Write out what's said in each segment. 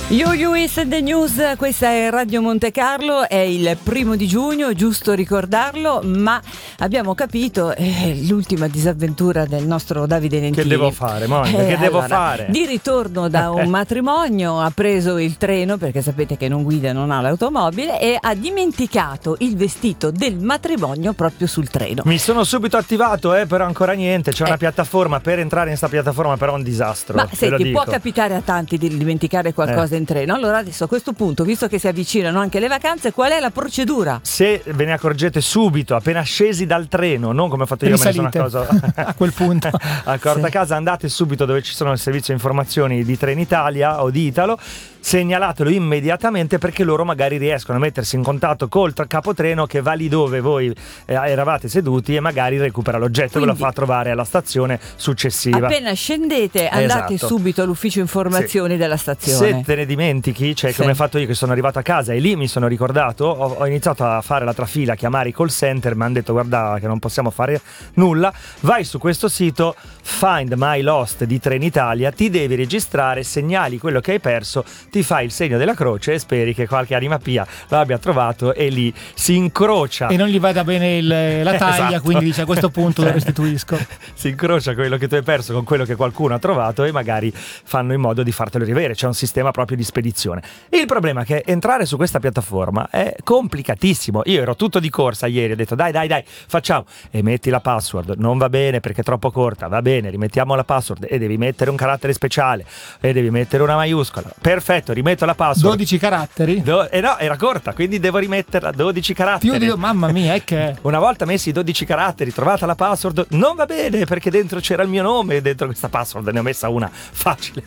You is the news, questa è Radio Monte Carlo, è il 1° di giugno, giusto ricordarlo, ma abbiamo capito l'ultima disavventura del nostro Davide Lentini. Che devo fare, Monica? Che devo fare? Di ritorno da un matrimonio ha preso il treno, perché sapete che non guida, non ha l'automobile, e ha dimenticato il vestito del matrimonio proprio sul treno. Mi sono subito attivato, però ancora niente, c'è una piattaforma, per entrare in questa piattaforma però è un disastro. Ma senti, può capitare a tanti di dimenticare qualcosa in treno. Allora adesso a questo punto, visto che si avvicinano anche le vacanze, qual è la procedura? Se ve ne accorgete subito, appena scesi dal treno, non come ho fatto io, me ne sono accorto a quel punto accorta a casa, andate subito dove ci sono il servizio informazioni di Trenitalia o di Italo, segnalatelo immediatamente, perché loro magari riescono a mettersi in contatto col capotreno che va lì dove voi eravate seduti e magari recupera l'oggetto. Quindi, ve lo fa trovare alla stazione successiva. Appena scendete andate subito all'ufficio informazioni della stazione. Se te ne dimentichi, cioè come ho fatto io, che sono arrivato a casa e lì mi sono ricordato, ho iniziato a fare la trafila, a chiamare i call center, mi hanno detto guarda che non possiamo fare nulla, vai su questo sito Find My Lost di Trenitalia, ti devi registrare, segnali quello che hai perso, ti fai il segno della croce e speri che qualche anima pia lo abbia trovato, e lì si incrocia e non gli vada bene la taglia. Esatto. Quindi dice a questo punto lo restituisco. Si incrocia quello che tu hai perso con quello che qualcuno ha trovato e magari fanno in modo di fartelo riavere. C'è un sistema proprio di spedizione. Il problema è che entrare su questa piattaforma è complicatissimo. Io ero tutto di corsa ieri, ho detto dai facciamo, e metti la password, non va bene perché è troppo corta, va bene, rimettiamo la password, e devi mettere un carattere speciale e devi mettere una maiuscola. Perfetto, rimetto la password. 12 caratteri? No, era corta, quindi devo rimetterla 12 caratteri. Mamma mia, è che una volta messi i 12 caratteri, trovata la password, non va bene perché dentro c'era il mio nome, dentro questa password ne ho messa una facile.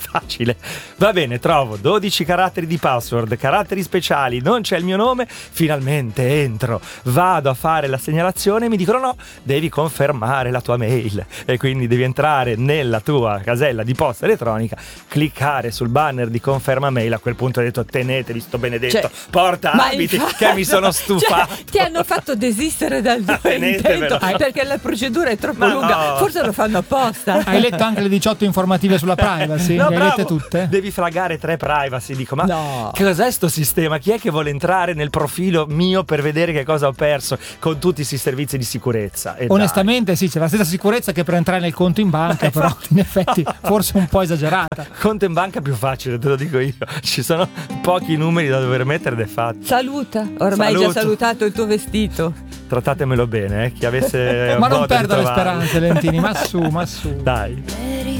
Va bene, trovo 12 caratteri di password, caratteri speciali, non c'è il mio nome, finalmente entro, vado a fare la segnalazione e mi dicono no, devi confermare la tua mail, e quindi devi entrare nella tua casella di posta elettronica, cliccare sul banner di conferma mail. A quel punto ho detto tenetevi sto benedetto porta abiti, che mi sono stufato. Ti hanno fatto desistere dal tuo intento perché la procedura è troppo lunga. Forse lo fanno apposta. Hai letto anche le 18 informative sulla privacy? No, le hai lette tutte? Devi flaggare 3 privacy. Dico, ma che cos'è sto sistema? Chi è che vuole entrare nel profilo mio per vedere che cosa ho perso con tutti questi servizi di sicurezza? Onestamente sì, c'è la stessa sicurezza che per entrare nel conto in banca, però in effetti forse un po' esagerata. Conto in banca più facile, te lo dico io. Ci sono pochi numeri da dover mettere ed è fatto. Saluta, ormai già salutato il tuo vestito. Trattatemelo bene, chi avesse ma non perda le speranze, Lentini, ma su. Dai.